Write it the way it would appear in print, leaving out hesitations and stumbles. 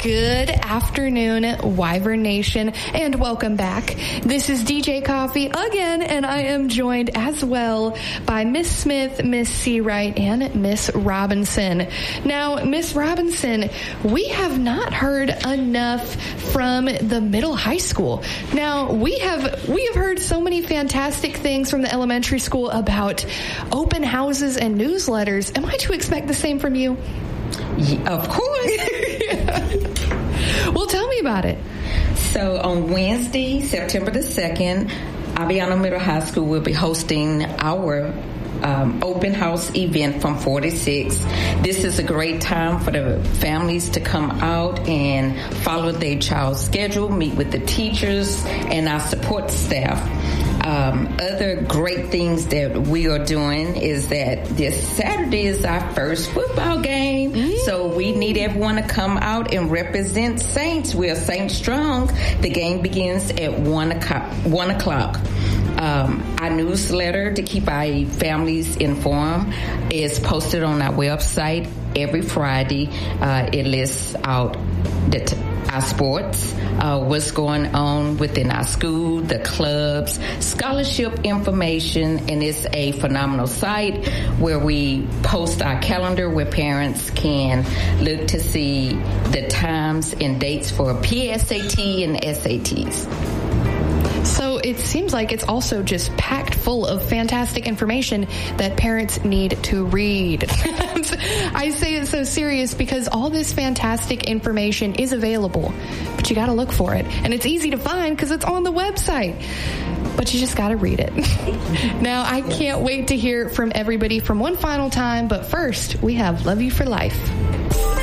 Good afternoon, Wyvern Nation, and welcome back. This is DJ Coffee again, and I am joined as well by Miss Smith, Miss Seawright, and Miss Robinson. Now, Miss Robinson, we have not heard enough from the middle high school. Now, we have heard so many fantastic things from the elementary school about open houses and newsletters. Am I to expect the same from you? Of course. Well, tell me about it. So on Wednesday, September the 2nd, Aviano Middle High School will be hosting our open house event from 4 to 6. This is a great time for the families to come out and follow their child's schedule, meet with the teachers and our support staff. Other great things that we are doing is that this Saturday is our first football game. So we need everyone to come out and represent Saints. We are Saints strong. The game begins at 1 o'clock. Our newsletter to keep our families informed is posted on our website every Friday. It lists out our sports, what's going on within our school, the clubs, scholarship information, and it's a phenomenal site where we post our calendar where parents can look to see the times and dates for PSAT and SATs. So it seems like it's also just packed full of fantastic information that parents need to read. I say it so serious because all this fantastic information is available, but you got to look for it. And it's easy to find because it's on the website. But you just got to read it. Now, I can't wait to hear from everybody from one final time. But first, we have Love You for Life.